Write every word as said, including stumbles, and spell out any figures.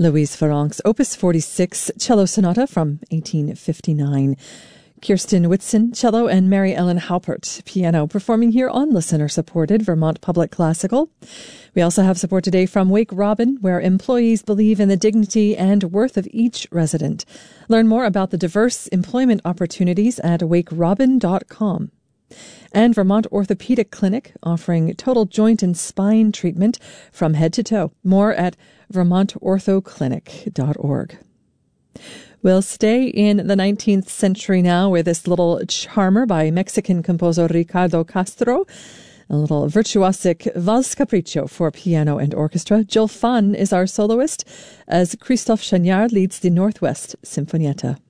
Louise Farrenc's Opus forty-six Cello Sonata from eighteen fifty-nine. Kirsten Whitson, cello, and Mary Ellen Haupert, piano, performing here on listener-supported Vermont Public Classical. We also have support today from Wake Robin, where employees believe in the dignity and worth of each resident. Learn more about the diverse employment opportunities at wake robin dot com. And Vermont Orthopedic Clinic, offering total joint and spine treatment from head to toe. More at vermont ortho clinic dot org. We'll stay in the nineteenth century now with this little charmer by Mexican composer Ricardo Castro, a little virtuosic Vals Capriccio for piano and orchestra. Jill Phan is our soloist as Christophe Chagnard leads the Northwest Sinfonietta.